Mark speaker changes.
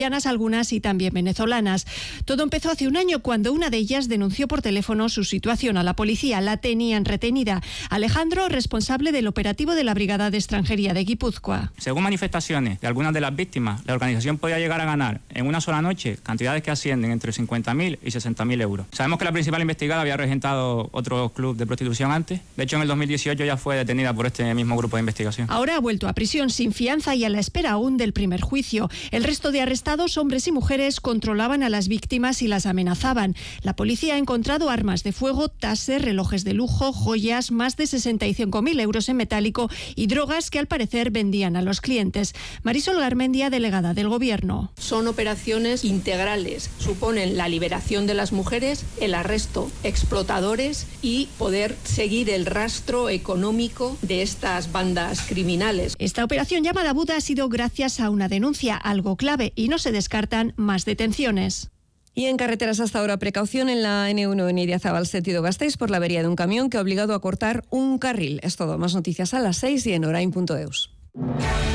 Speaker 1: algunas y también venezolanas. Todo empezó hace un año cuando una de ellas denunció por teléfono su situación a la policía. La tenían retenida. Alejandro, responsable del operativo de la Brigada de Extranjería de Guipúzcoa.
Speaker 2: Según manifestaciones de algunas de las víctimas, la organización podía llegar a ganar en una sola noche cantidades que ascienden entre 50.000 y 60.000 euros. Sabemos que la principal investigada había regentado otro club de prostitución antes. De hecho, en el 2018 ya fue detenida por este mismo grupo de investigación.
Speaker 1: Ahora ha vuelto a prisión sin fianza y a la espera aún del primer juicio. El resto de arrestados, hombres y mujeres, controlaban a las víctimas y las amenazaban. La policía ha encontrado armas de fuego, taser, relojes de lujo, joyas, más de 65.000 euros en metálico y drogas que al parecer vendían a los clientes. Marisol Garmendia, delegada del Gobierno.
Speaker 3: Son operaciones integrales. Suponen la liberación de las mujeres, el arresto explotadores y poder seguir el rastro económico de estas bandas criminales.
Speaker 1: Esta operación llamada Buda ha sido gracias a una denuncia, algo clave, y no se descartan más detenciones.
Speaker 4: Y en carreteras hasta ahora, precaución en la N1 en Idiazabal, sentido Gasteiz, por la avería de un camión que ha obligado a cortar un carril. Es todo. Más noticias a las 6 y en orain.eus.